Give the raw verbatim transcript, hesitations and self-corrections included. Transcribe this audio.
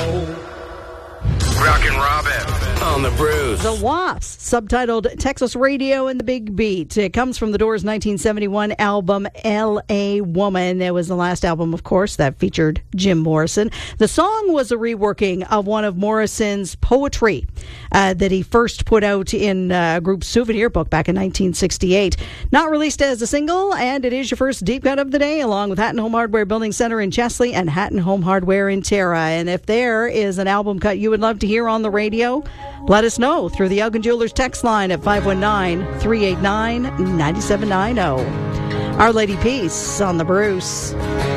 Rockin' Robin on the Bruce. The Wasps, subtitled Texas Radio and the Big Beat. It comes from the Doors' nineteen seventy-one album, L A Woman. It was the last album, of course, that featured Jim Morrison. The song was a reworking of one of Morrison's poetry uh, that he first put out in a group souvenir book back in nineteen sixty-eight. Not released as a single, and it is your first deep cut of the day, along with Hatton Home Hardware Building Center in Chesley and Hatton Home Hardware in Tara. And if there is an album cut you would love to hear on the radio, let us know through the Elgin Jewelers text line at five one nine, three eight nine, nine seven nine zero. Our Lady Peace on the Bruce.